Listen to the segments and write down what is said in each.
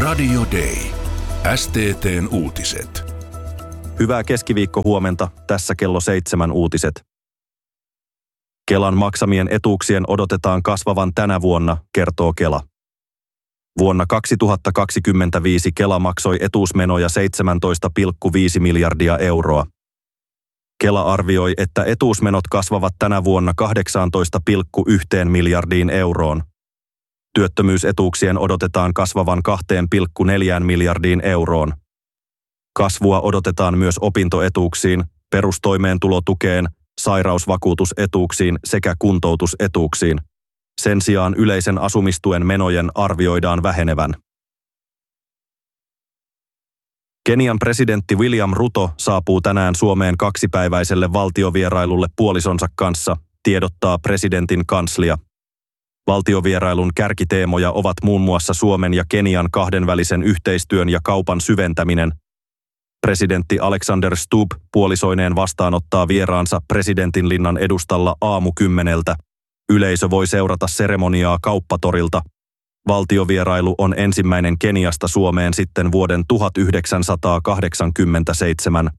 Radio Day. STT:n uutiset. Hyvää keskiviikkohuomenta, tässä kello 7 uutiset. Kelan maksamien etuuksien odotetaan kasvavan tänä vuonna, kertoo Kela. Vuonna 2025 Kela maksoi etuusmenoja 17,5 miljardia euroa. Kela arvioi, että etuusmenot kasvavat tänä vuonna 18,1 miljardiin euroon. Työttömyysetuuksien odotetaan kasvavan 2,4 miljardiin euroon. Kasvua odotetaan myös opintoetuuksiin, perustoimeentulotukeen, sairausvakuutusetuuksiin sekä kuntoutusetuuksiin. Sen sijaan yleisen asumistuen menojen arvioidaan vähenevän. Kenian presidentti William Ruto saapuu tänään Suomeen kaksipäiväiselle valtiovierailulle puolisonsa kanssa, tiedottaa presidentin kanslia. Valtiovierailun kärkiteemoja ovat muun muassa Suomen ja Kenian kahdenvälisen yhteistyön ja kaupan syventäminen. Presidentti Alexander Stubb puolisoineen vastaanottaa vieraansa presidentin linnan edustalla aamu 10:00. Yleisö voi seurata seremoniaa kauppatorilta. Valtiovierailu on ensimmäinen Keniasta Suomeen sitten vuoden 1987.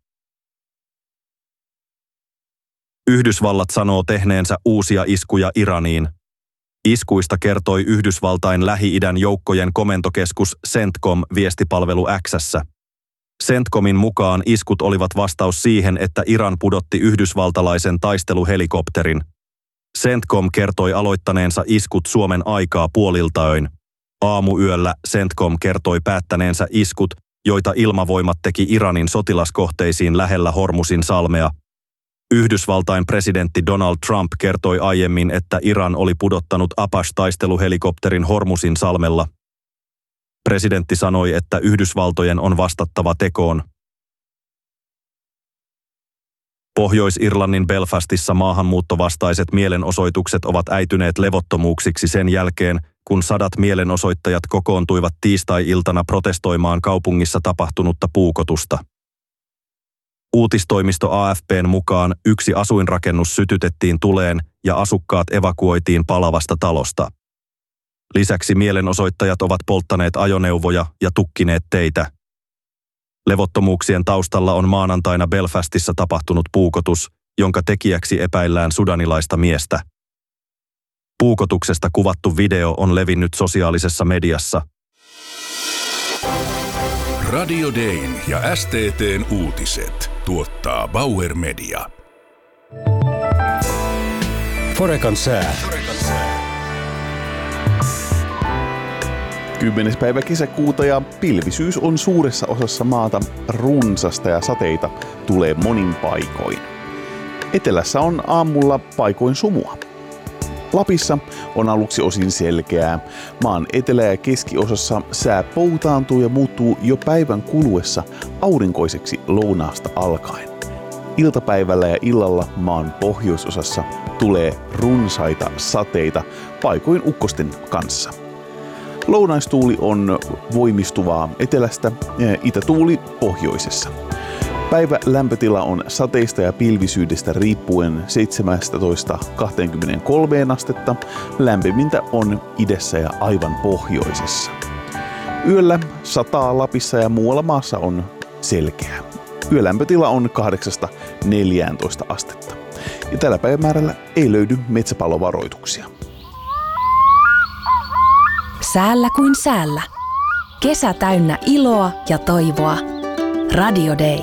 Yhdysvallat sanoo tehneensä uusia iskuja Iraniin. Iskuista kertoi Yhdysvaltain Lähi-idän joukkojen komentokeskus CENTCOM viestipalvelu X:ssä. CENTCOMin mukaan iskut olivat vastaus siihen, että Iran pudotti yhdysvaltalaisen taisteluhelikopterin. CENTCOM kertoi aloittaneensa iskut Suomen aikaa puoliltaöin. Aamuyöllä CENTCOM kertoi päättäneensä iskut, joita ilmavoimat teki Iranin sotilaskohteisiin lähellä Hormuzin salmea. Yhdysvaltain presidentti Donald Trump kertoi aiemmin, että Iran oli pudottanut Apache-taisteluhelikopterin Hormuzin salmella. Presidentti sanoi, että Yhdysvaltojen on vastattava tekoon. Pohjois-Irlannin Belfastissa maahanmuuttovastaiset mielenosoitukset ovat äityneet levottomuuksiksi sen jälkeen, kun 100 mielenosoittajat kokoontuivat tiistai-iltana protestoimaan kaupungissa tapahtunutta puukotusta. Uutistoimisto AFP:n mukaan yksi asuinrakennus sytytettiin tuleen ja asukkaat evakuoitiin palavasta talosta. Lisäksi mielenosoittajat ovat polttaneet ajoneuvoja ja tukkineet teitä. Levottomuuksien taustalla on maanantaina Belfastissa tapahtunut puukotus, jonka tekijäksi epäillään sudanilaista miestä. Puukotuksesta kuvattu video on levinnyt sosiaalisessa mediassa. Radio Dayn ja STT:n uutiset tuottaa Bauer Media. Forecan sää. 10. päivä kesäkuuta ja pilvisyys on suuressa osassa maata runsasta ja sateita tulee monin paikoin. Etelässä on aamulla paikoin sumua. Lapissa on aluksi osin selkeää. Maan etelä- ja keskiosassa sää poutaantuu ja muuttuu jo päivän kuluessa aurinkoiseksi lounaasta alkaen. Iltapäivällä ja illalla maan pohjoisosassa tulee runsaita sateita paikoin ukkosten kanssa. Lounaistuuli on voimistuvaa etelästä, itätuuli pohjoisessa. Päivä lämpötila on sateista ja pilvisyydestä riippuen 17-23 astetta. Lämpimintä on idässä ja aivan pohjoisessa. Yöllä sataa Lapissa ja muualla maassa on selkeää. Yölämpötila on 8-14 astetta. Ja tällä päivämäärällä ei löydy metsäpalovaroituksia. Säällä kuin säällä. Kesä täynnä iloa ja toivoa. Radio Day.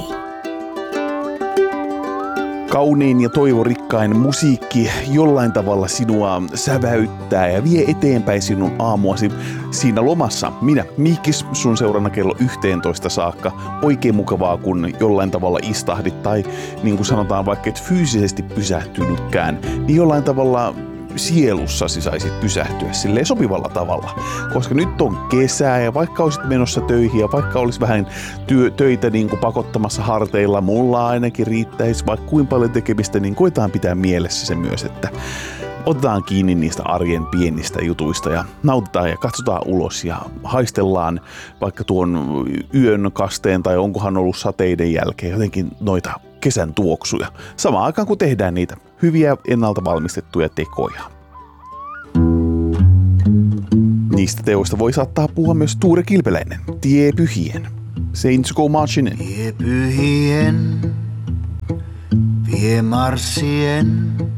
Kauniin ja toivorikkain musiikki jollain tavalla sinua säväyttää ja vie eteenpäin sinun aamuasi siinä lomassa. Minä, Miikkis, sun seurana kello 11 saakka. Oikein mukavaa, kun jollain tavalla istahdit tai niin kuin sanotaan, vaikka et fyysisesti pysähtynytkään, niin jollain tavalla sielussasi saisit pysähtyä silleen sopivalla tavalla. Koska nyt on kesää ja vaikka olisit menossa töihin ja vaikka olisi vähän töitä niin kuin pakottamassa harteilla, mulla ainakin riittäisi vaikka kuinka paljon tekemistä, niin koetaan pitää mielessä se myös, että otetaan kiinni niistä arjen pienistä jutuista ja nautitaan ja katsotaan ulos ja haistellaan vaikka tuon yön kasteen tai onkohan ollut sateiden jälkeen jotenkin noita kesän tuoksuja. Samaan aikaan kun tehdään niitä hyviä ennalta valmistettuja tekoja. Niistä teoista voi saattaa puhua myös Tuure Kilpeläinen, Tie pyhien, Saints Go Marching In. Tie pyhien, vie marssien,